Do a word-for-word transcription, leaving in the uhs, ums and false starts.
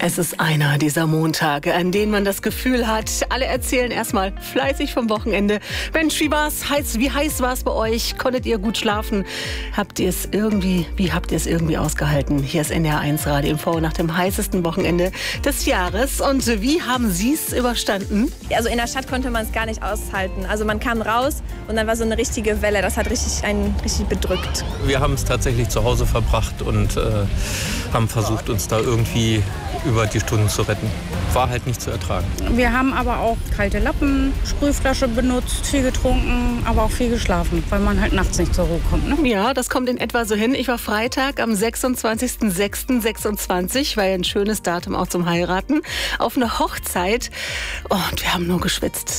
Es ist einer dieser Montage, an denen man das Gefühl hat, alle erzählen erstmal fleißig vom Wochenende. Mensch, wie war's? Heiß, wie heiß war's bei euch? Konntet ihr gut schlafen? Habt ihr es irgendwie, wie habt ihr es irgendwie ausgehalten? Hier ist N D R eins Radio Info nach dem heißesten Wochenende des Jahres. Und wie haben Sie es überstanden? Also in der Stadt konnte man es gar nicht aushalten. Also man kam raus und dann war so eine richtige Welle. Das hat richtig einen richtig bedrückt. Wir haben es tatsächlich zu Hause verbracht und äh, haben versucht, uns da irgendwie über die Stunden zu retten. War halt nicht zu ertragen. Wir haben aber auch kalte Lappen, Sprühflasche benutzt, viel getrunken, aber auch viel geschlafen, weil man halt nachts nicht zur Ruhe kommt. Ne? Ja, das kommt in etwa so hin. Ich war Freitag am sechsundzwanzigsten sechsten sechsundzwanzig, war ja ein schönes Datum auch zum Heiraten, auf einer Hochzeit. Oh, und wir haben nur geschwitzt.